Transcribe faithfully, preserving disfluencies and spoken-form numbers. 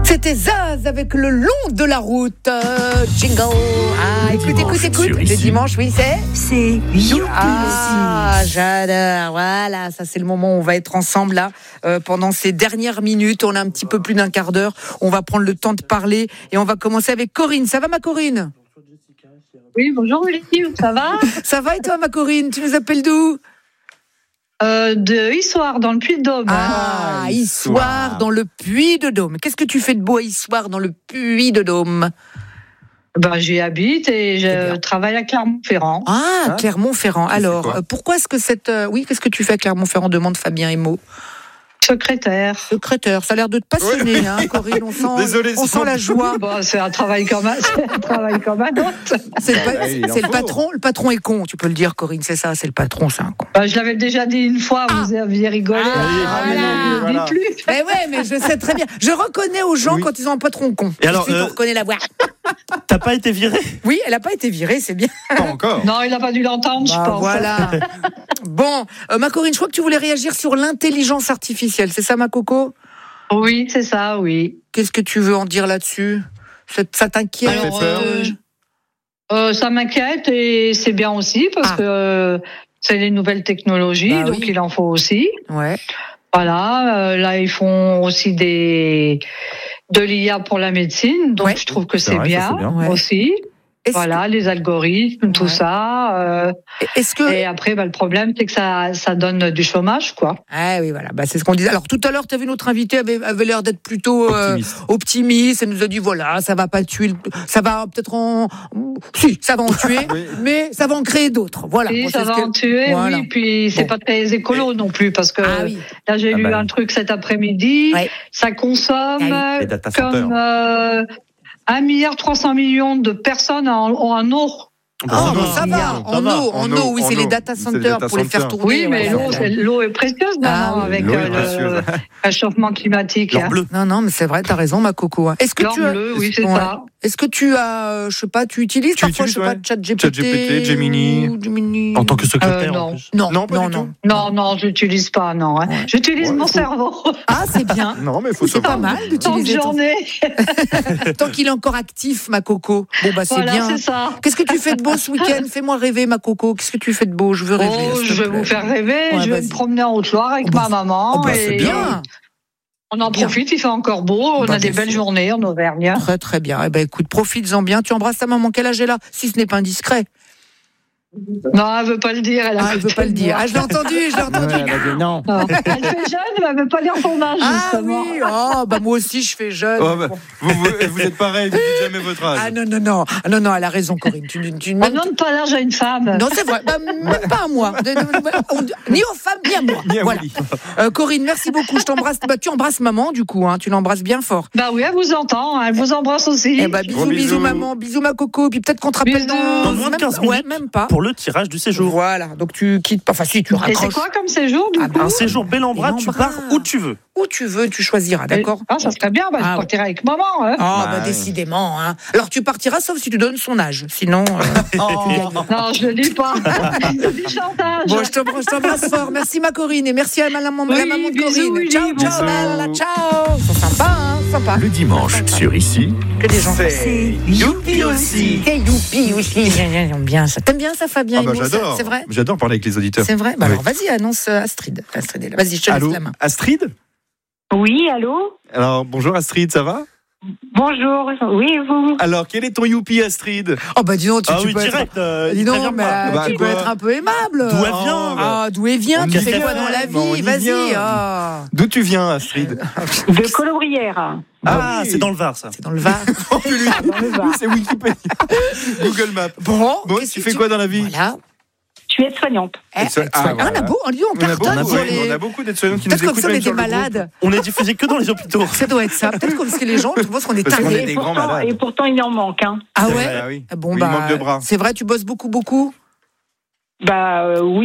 C'était Zaz avec le long de la route. Euh, jingle. Ah, écoute, écoute, écoute. Le ici. dimanche, oui, c'est C'est Youpi Ah, aussi. j'adore. Voilà, ça c'est le moment où on va être ensemble là euh, pendant ces dernières minutes. On a un petit peu plus d'un quart d'heure. On va prendre le temps de parler et on va commencer avec Corinne. Ça va, ma Corinne? Oui, bonjour Lucie, ça va? Ça va et toi, ma Corinne? Tu nous appelles d'où? euh, De Issoire, dans le Puy-de-Dôme. Ah, Ah, Issoire, Issoire. dans le Puy-de-Dôme. Qu'est-ce que tu fais de beau à Issoire, dans le Puy-de-Dôme? Ben, j'y habite et C'est bien. je travaille à Clermont-Ferrand. Ah, Ah. Clermont-Ferrand. Tu fais Alors, quoi euh, pourquoi est-ce que cette... euh, oui, qu'est-ce que tu fais à Clermont-Ferrand, demande Fabien Emo. Secrétaire. Secrétaire, ça a l'air de te passionner, hein, Corinne. On sent, Désolé, on c'est sent la joie. Bon, c'est un travail comme un, c'est un travail comme un autre. C'est le, pa- Ouais, il en c'est le faut. patron. Le patron est con, tu peux le dire, Corinne. C'est ça, c'est le patron, c'est un con. Ben, je l'avais déjà dit une fois, vous aviez rigolé. Ah, Ah, mais voilà. non, vous ne le Voilà. dites plus. Mais ouais, mais je sais très bien. Je reconnais aux gens Oui. quand ils ont un patron con. Et alors, Tout de suite, euh, on reconnaît la voix. T'as pas été viré? Oui, elle n'a pas été virée, c'est bien. Pas encore. Non, il n'a pas dû l'entendre, je Bah, pense. voilà. Bon, euh, ma Corinne, je crois que tu voulais réagir sur l'intelligence artificielle. C'est ça, ma coco? Oui, c'est ça, oui. Qu'est-ce que tu veux en dire là-dessus? Ça, ça t'inquiète? fait peur. euh, je- euh, ça m'inquiète et c'est bien aussi parce Ah. que euh, c'est les nouvelles technologies, Bah donc oui. il en faut aussi. Ouais. Voilà, euh, là ils font aussi des de l'I A pour la médecine, donc Ouais. je trouve que C'est c'est vrai, ça, bien, c'est bien. Ouais. aussi. Est-ce Voilà, les algorithmes, tout Ouais. ça. euh, que- Est-ce que... et après, bah, le problème, c'est que ça, ça donne du chômage, quoi. Ah oui, voilà, bah, c'est ce qu'on disait. Alors tout à l'heure, tu as vu notre invité avait, avait l'air d'être plutôt euh, Optimiste. optimiste. Elle nous a dit voilà, ça va pas tuer, le- ça va peut-être en, si, ça va en tuer, Oui. mais ça va en créer d'autres. Voilà. Et Moi, ça c'est va ce en que- tuer, Voilà. oui. Puis c'est Bon. pas très écolo non plus, parce que Ah oui. là j'ai Ah lu bah. un truc cet après-midi. Ouais. Ça consomme Ah Les data centers. comme euh, un milliard trois cents millions de personnes en, en eau. Oh, Bah, mais ça ça va. va, ça en va. eau, en En eau, eau, oui, en c'est les eau. data C'est les centers data pour les faire centers. tourner. Oui, mais ouais. l'eau, c'est- l'eau est précieuse maintenant Ah oui. avec L'eau est euh, le précieuse. réchauffement climatique. L'or hein. bleu. Non, non, mais c'est vrai, t'as raison, ma coco. hein. Est-ce que L'or tu as, bleu, oui, c'est Ouais. ça. est-ce que tu as, euh, je sais pas, tu utilises Tu parfois, utilises, je sais pas, ouais. ChatGPT, ChatGPT, Gemini. ou Gemini. En tant que secrétaire, Euh, en non. plus. Non, Non, pas non, du non. tout. Non, non, je l'utilise pas, non. hein. Ouais. J'utilise Ouais, mon faut- cerveau. Ah, c'est bien. Non, mais il faut C'est pas savoir. mal Tant que d'utiliser ton... j'en ai. Tant qu'il est encore actif, ma coco. Bon, bah, c'est Voilà, bien. c'est ça. Qu'est-ce que tu fais de beau ce week-end? Fais-moi rêver, ma coco. Qu'est-ce que tu fais de beau? Je veux rêver. Oh, s'il te je vais plaît. vous faire rêver. Ouais, je vais vas-y. me promener en Haute-Loire avec Oh, bah, ma maman. Oh, bah, et c'est bien. On en Bien. profite, il fait encore beau. On Bah, a des bien belles sûr. journées en Auvergne. Très, très bien. Eh ben, écoute, profites-en bien. Tu embrasses ta maman. Quel âge elle a? Si ce n'est pas indiscret. Non, elle veut pas le dire. Elle, a Ah, elle veut pas le dire. Ah, je l'ai entendu, je l'ai entendu. non. Non. Elle fait jeune, mais elle veut pas dire son âge, Ah justement. oui, oh, bah moi aussi je fais jeune. Oh, bah, vous, vous, vous êtes pareil, vous dites jamais votre âge. Ah non, non, non, ah, non, non, elle a raison, Corinne. Tu, tu, On même- donne pas l'âge à une femme. Non, c'est vrai, bah, même pas à moi. De- de- de- Ni aux femmes, ni à moi. Ni à Voilà. Willy. Euh, Corinne, merci beaucoup. Je t'embrasse. Bah, tu embrasses maman, du coup. Hein, tu l'embrasses bien fort. Bah oui, elle vous entend. hein. Elle vous embrasse aussi. Eh bah, bisous, Gros bisous, bisous. maman. Bisous, ma coco. Puis peut-être qu'on te rappelle Bisous. dans, Dans moins de même quinze pas- Ouais, minutes. même pas. Pour le tirage du séjour. Voilà. Donc tu quittes pas. Enfin, si, tu Et c'est raccroches. quoi comme séjour, du Ah, coup bah, Un séjour bel en bras, tu Bel en bras. pars où tu veux. Où tu veux, tu choisiras, d'accord? Ah, ça serait bien. Bah, Ah, je partirai avec maman. Hein. Ah, bah, Ouais. décidément. Hein. Alors, tu partiras sauf si tu donnes son âge. Sinon. euh, Non, je le dis pas. C'est du chantage. Bon, je t'embrasse, je t'embrasse fort. Merci ma Corinne et merci à ma maman, Oui, la maman de bisous, Corinne. Willy, ciao, ciao, bisous. là, là, là, ciao. C'est sympa, hein, sympa. Le dimanche, sur Ici, Que des gens. C'est Youpi aussi. Et youpi aussi. J'aime bien ça. T'aimes bien ça, Fabien Ah bah, Emo, ça j'adore. C'est vrai. J'adore parler avec les auditeurs. C'est vrai. Bah Oui. alors, vas-y, annonce euh, Astrid. Astrid est là. Vas-y, je te laisse Allô, la main. Astrid? Oui, allô? Alors, bonjour Astrid, ça va? Bonjour. Oui, et vous? Alors, quel est ton youpi, Astrid? Oh bah dis donc, tu, Ah tu oui, peux direct. être. euh, Dis il donc, prévient mais pas. euh, Bah, tu peux quoi être un peu aimable. D'où elle Oh, vient bah. Ah, d'où elle vient On Tu y fais vient. quoi dans la Bon, on vie y Vas-y. vient. Ah. D'où tu viens, Astrid? De Colobrières. Ah, oui. c'est dans le Var, ça. C'est dans le Var. Oh, lui, lui, Dans le Var. c'est Wikipédia. Google Maps. Bon, Bon, qu'est-ce tu que fais quoi dans la vie? Voilà. Je suis aide-soignante. Eh, ça- tu ah, vois, voilà. on a beau, on dit, on On a beaucoup, cartonne sur ouais, les. on a beaucoup d'aides-soignants qui nous Peut-être comme écoutent ça, on même est des sur le groupe. malades. On est diffusé que dans les hôpitaux. Ça doit être ça. Peut-être parce que les gens pensent qu'on est Parce qu'on tarés. est des et, grands pourtant, malades. et pourtant, il en manque. Hein. Ah C'est ouais vrai. Ah oui. Bon, Oui, bah, il manque de bras. c'est vrai, tu bosses beaucoup, beaucoup. Bah euh, oui.